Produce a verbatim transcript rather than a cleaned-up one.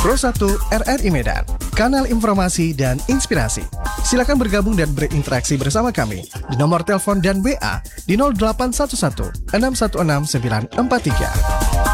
Pro satu R R I Medan, kanal informasi dan inspirasi. Silakan bergabung dan berinteraksi bersama kami di nomor telepon dan W A di nol delapan satu satu enam satu enam sembilan empat tiga.